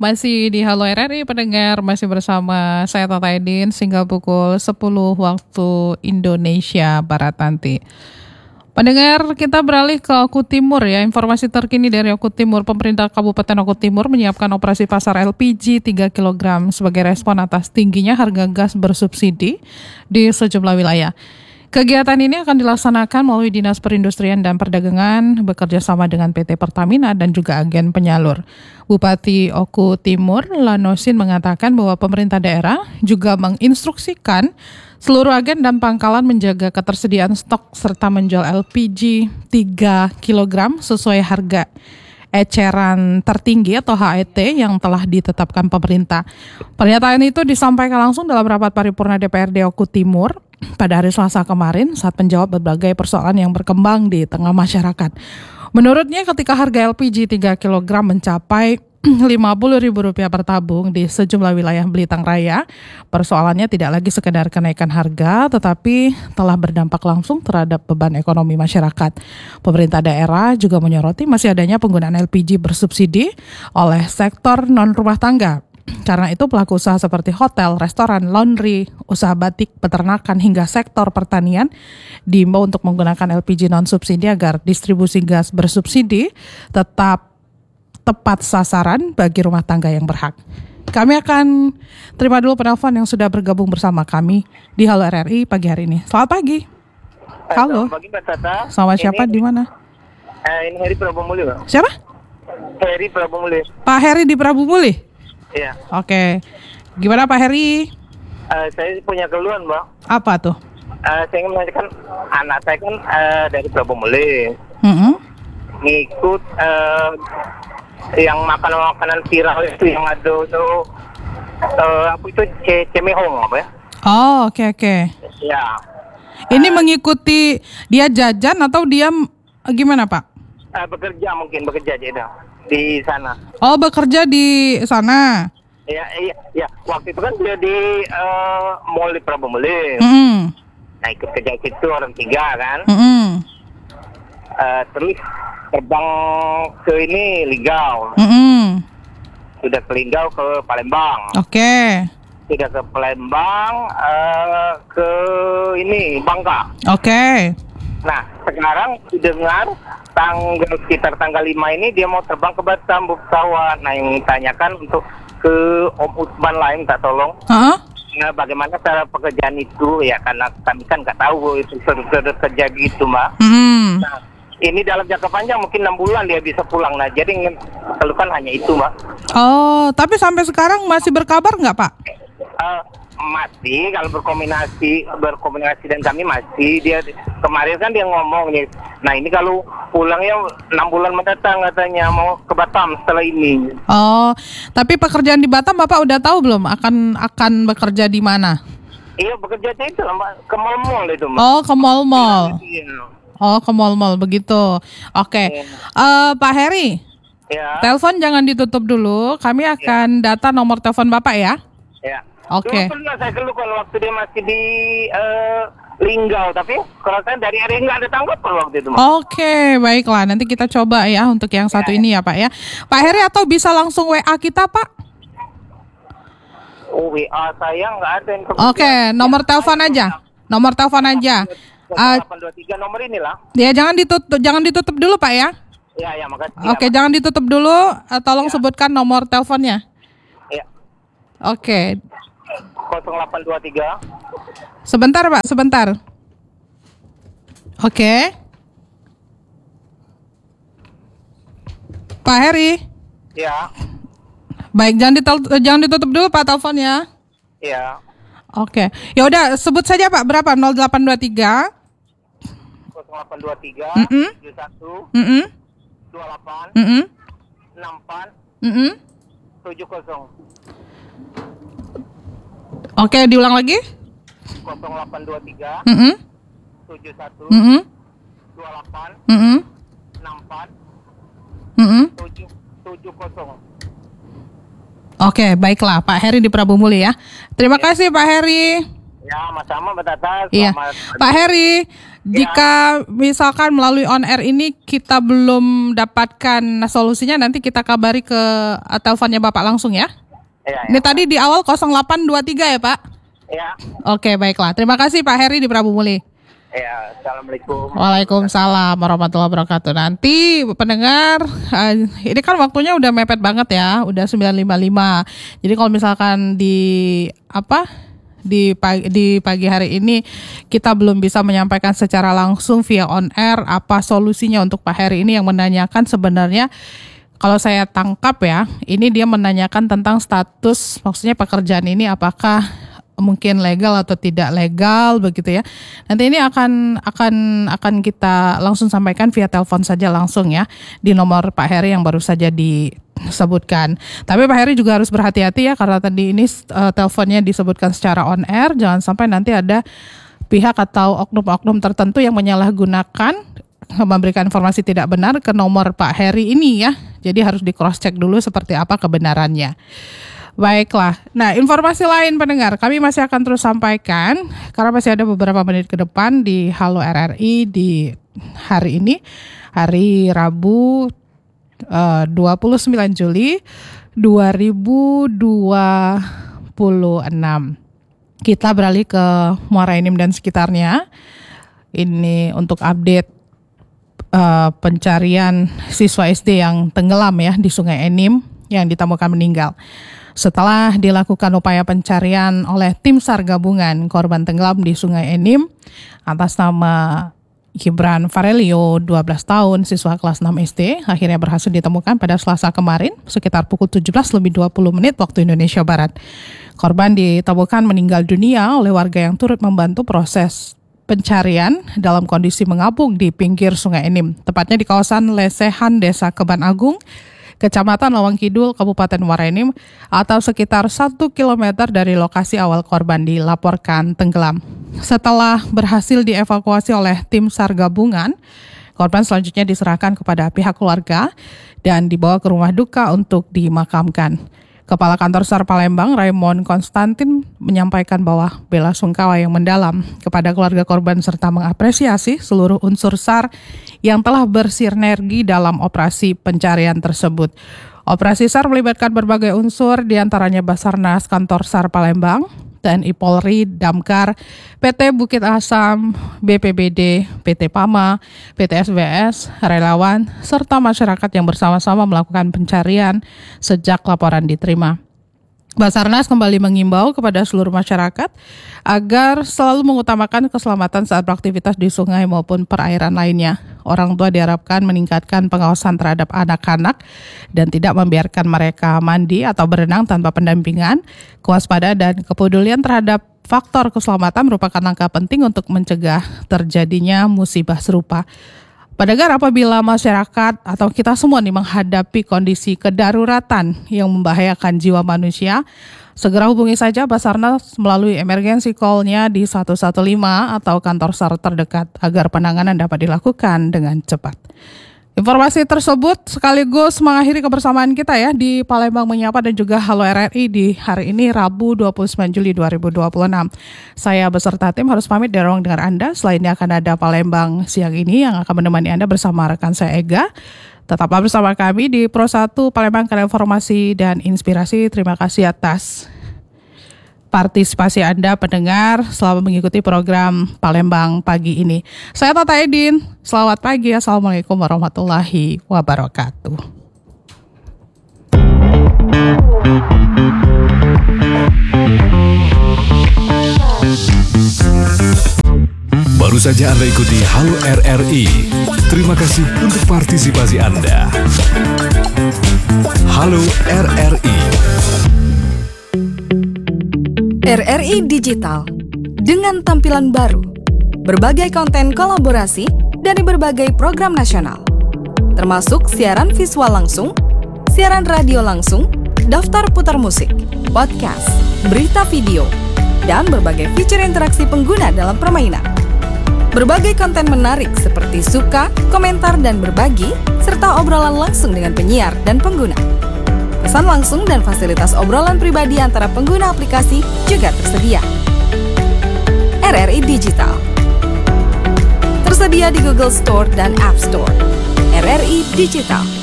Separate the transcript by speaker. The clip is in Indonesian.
Speaker 1: Masih di Halo RRI pendengar, masih bersama saya Tata Edin hingga pukul 10 waktu Indonesia Barat nanti. Pendengar, kita beralih ke Oku Timur ya. Informasi terkini dari Oku Timur, pemerintah Kabupaten Oku Timur menyiapkan operasi pasar LPG 3 kg sebagai respon atas tingginya harga gas bersubsidi di sejumlah wilayah. Kegiatan ini akan dilaksanakan melalui Dinas Perindustrian dan Perdagangan bekerja sama dengan PT Pertamina dan juga agen penyalur. Bupati Oku Timur, Lanosin, mengatakan bahwa pemerintah daerah juga menginstruksikan seluruh agen dan pangkalan menjaga ketersediaan stok serta menjual LPG 3 kg sesuai harga eceran tertinggi atau HET yang telah ditetapkan pemerintah. Pernyataan itu disampaikan langsung dalam rapat paripurna DPRD Oku Timur pada hari Selasa kemarin saat menjawab berbagai persoalan yang berkembang di tengah masyarakat. Menurutnya ketika harga LPG 3 kg mencapai Rp50.000 per tabung di sejumlah wilayah Belitung Raya, persoalannya tidak lagi sekedar kenaikan harga, tetapi telah berdampak langsung terhadap beban ekonomi masyarakat. Pemerintah daerah juga menyoroti masih adanya penggunaan LPG bersubsidi oleh sektor non-rumah tangga. Karena itu pelaku usaha seperti hotel, restoran, laundry, usaha batik, peternakan, hingga sektor pertanian diimbau untuk menggunakan LPG non-subsidi agar distribusi gas bersubsidi tetap tepat sasaran bagi rumah tangga yang berhak. Kami akan terima dulu penelpon yang sudah bergabung bersama kami di Halo RRI pagi hari ini. Selamat pagi. Halo.
Speaker 2: Selamat pagi Mbak Tata.
Speaker 1: Sama siapa, di mana?
Speaker 2: Ini Heri Prabu Muli, Pak.
Speaker 1: Siapa?
Speaker 2: Heri Prabu Muli.
Speaker 1: Pak Heri di Prabu Muli?
Speaker 2: Iya.
Speaker 1: Oke. Gimana Pak Heri?
Speaker 2: Saya punya keluhan, Mbak.
Speaker 1: Apa tuh?
Speaker 2: Saya ingin menanyakan, anak saya kan dari Prabu Muli. Ngikut yang makanan viral itu yang ada tuh apa itu cemehong apa ya?
Speaker 1: Oh, oke.
Speaker 2: Ya.
Speaker 1: Ini mengikuti dia jajan atau dia gimana Pak?
Speaker 2: Bekerja aja di sana.
Speaker 1: Oh, bekerja di sana.
Speaker 2: Iya. Waktu itu kan dia di mall di Prabu Muli. Nah, ikut kerja situ orang 3 kan. Terus terbang ke ini Linggau. Sudah ke Linggau ke Palembang.
Speaker 1: Oke.
Speaker 2: Sudah ke Palembang ke ini Bangka.
Speaker 1: Oke.
Speaker 2: Nah, sekarang didengar sekitar tanggal 5 ini dia mau terbang ke Batam pesawat. Nah, yang tanyakan untuk ke Om Usman lah, minta tolong. Nah, bagaimana cara pekerjaan itu ya, karena kami kan nggak tahu itu sudah terjadi gitu, Mbak. Nah, ini dalam jangka panjang mungkin 6 bulan dia bisa pulang. Nah, jadi keluhan hanya itu, Mbak.
Speaker 1: Oh, tapi sampai sekarang masih berkabar nggak, Pak?
Speaker 2: Masih, kalau berkomunikasi dan kami masih. Dia kemarin kan dia ngomong nih. Nah, ini kalau pulangnya 6 bulan mendatang katanya mau ke Batam setelah ini. Oh,
Speaker 1: tapi pekerjaan di Batam Bapak udah tahu belum akan bekerja di mana?
Speaker 2: Iya, bekerja itu Mbak, ke mall-mall itu, Mbak.
Speaker 1: Oh, ke mall-mall.
Speaker 2: Iya.
Speaker 1: Oh, ke mall-mall begitu. Oke. Pak Heri.
Speaker 2: Ya.
Speaker 1: Telepon jangan ditutup dulu. Kami akan data nomor telepon Bapak ya.
Speaker 2: Ya.
Speaker 1: Oke.
Speaker 2: Dulu pernah saya keluhkan waktu dia masih di Linggau, tapi kalau saya dari RRI nggak ada tanggapan waktu itu, Mbak.
Speaker 1: Oke, baiklah. Nanti kita coba ya untuk yang satu ini ya, Pak ya. Pak Heri, atau bisa langsung WA kita, Pak?
Speaker 2: Oh, WA saya nggak ada.
Speaker 1: Oke, nomor telepon aja. Nomor telepon aja.
Speaker 2: 823 nomor inilah.
Speaker 1: Ya, jangan ditutup dulu, Pak ya.
Speaker 2: Ya, makasih.
Speaker 1: Oke, jangan ditutup dulu. Tolong sebutkan nomor teleponnya.
Speaker 2: Ya.
Speaker 1: Oke.
Speaker 2: 0823.
Speaker 1: Sebentar, Pak, sebentar. Oke. Pak Heri.
Speaker 2: Ya.
Speaker 1: Baik, jangan ditutup dulu Pak teleponnya.
Speaker 2: Ya.
Speaker 1: Oke. Ya udah, sebut saja Pak, berapa? 0823
Speaker 2: 0823 71 28 64 70.
Speaker 1: Oke, diulang lagi.
Speaker 2: 0823 71 28 64 70.
Speaker 1: Oke, baiklah Pak Heri di Prabu Muli ya. Terima kasih Pak Heri.
Speaker 2: Ya, sama-sama Mbak Tata.
Speaker 1: Iya. Pak Heri, Jika misalkan melalui on air ini kita belum dapatkan solusinya, nanti kita kabari ke teleponnya Bapak langsung ya. Ini tadi di awal 0823 ya Pak?
Speaker 2: Ya.
Speaker 1: Oke, baiklah. Terima kasih Pak Heri di Prabu Muli.
Speaker 2: Ya, Assalamualaikum.
Speaker 1: Waalaikumsalam warahmatullahi wabarakatuh. Nanti pendengar, ini kan waktunya udah mepet banget ya, udah 9.55. Jadi kalau misalkan di pagi hari ini kita belum bisa menyampaikan secara langsung via on air apa solusinya untuk Pak Heri ini yang menanyakan sebenarnya. Kalau saya tangkap ya, ini dia menanyakan tentang status, maksudnya pekerjaan ini apakah mungkin legal atau tidak legal begitu ya. Nanti ini akan kita langsung sampaikan via telepon saja langsung ya di nomor Pak Heri yang baru saja disebutkan. Tapi Pak Heri juga harus berhati-hati ya karena tadi ini teleponnya disebutkan secara on air, jangan sampai nanti ada pihak atau oknum-oknum tertentu yang menyalahgunakan memberikan informasi tidak benar ke nomor Pak Heri ini ya. Jadi harus di cross check dulu seperti apa kebenarannya. Baiklah, nah informasi lain pendengar kami masih akan terus sampaikan karena masih ada beberapa menit ke depan di Halo RRI di hari ini, hari Rabu 29 Juli 2026. Kita beralih ke Muara Enim dan sekitarnya. Ini untuk update pencarian siswa SD yang tenggelam ya di Sungai Enim yang ditemukan meninggal. Setelah dilakukan upaya pencarian oleh tim SAR gabungan korban tenggelam di Sungai Enim atas nama Gibran Farelio, 12 tahun, siswa kelas 6 SD, akhirnya berhasil ditemukan pada Selasa kemarin sekitar pukul 17:20 waktu Indonesia Barat. Korban ditemukan meninggal dunia oleh warga yang turut membantu proses pencarian dalam kondisi mengapung di pinggir Sungai Enim, tepatnya di kawasan Lesehan, Desa Keban Agung, Kecamatan Lawang Kidul, Kabupaten Muara Enim, atau sekitar 1 km dari lokasi awal korban dilaporkan tenggelam. Setelah berhasil dievakuasi oleh tim SAR gabungan, korban selanjutnya diserahkan kepada pihak keluarga dan dibawa ke rumah duka untuk dimakamkan. Kepala Kantor SAR Palembang, Raymond Konstantin, menyampaikan bahwa bela sungkawa yang mendalam kepada keluarga korban serta mengapresiasi seluruh unsur SAR yang telah bersinergi dalam operasi pencarian tersebut. Operasi SAR melibatkan berbagai unsur, diantaranya Basarnas, Kantor SAR Palembang, TNI Polri, Damkar, PT Bukit Asam, BPBD, PT PAMA, PT SBS, relawan, serta masyarakat yang bersama-sama melakukan pencarian sejak laporan diterima. Basarnas kembali mengimbau kepada seluruh masyarakat agar selalu mengutamakan keselamatan saat beraktivitas di sungai maupun perairan lainnya. Orang tua diharapkan meningkatkan pengawasan terhadap anak-anak dan tidak membiarkan mereka mandi atau berenang tanpa pendampingan. Kewaspadaan dan kepedulian terhadap faktor keselamatan merupakan langkah penting untuk mencegah terjadinya musibah serupa. Pendengar, apabila masyarakat atau kita semua nih menghadapi kondisi kedaruratan yang membahayakan jiwa manusia, segera hubungi saja Basarnas melalui emergency call-nya di 115 atau kantor SAR terdekat agar penanganan dapat dilakukan dengan cepat. Informasi tersebut sekaligus mengakhiri kebersamaan kita ya di Palembang Menyapa dan juga Halo RRI di hari ini Rabu 29 Juli 2026. Saya beserta tim harus pamit dari ruang dengar Anda. Selainnya akan ada Palembang siang ini yang akan menemani Anda bersama rekan saya Ega. Tetaplah bersama kami di Pro 1 Palembang karena informasi dan inspirasi. Terima kasih atas partisipasi Anda pendengar selama mengikuti program Palembang pagi ini. Saya Tata Edin, selamat pagi. Assalamualaikum warahmatullahi wabarakatuh.
Speaker 3: Baru saja Anda ikuti Halo RRI. Terima kasih untuk partisipasi Anda. Halo RRI.
Speaker 4: RRI Digital, dengan tampilan baru, berbagai konten kolaborasi dari berbagai program nasional, termasuk siaran visual langsung, siaran radio langsung, daftar putar musik, podcast, berita video, dan berbagai fitur interaksi pengguna dalam permainan. Berbagai konten menarik seperti suka, komentar, dan berbagi, serta obrolan langsung dengan penyiar dan pengguna. Pesan langsung dan fasilitas obrolan pribadi antara pengguna aplikasi juga tersedia. RRI Digital. Tersedia di Google Store dan App Store. RRI Digital.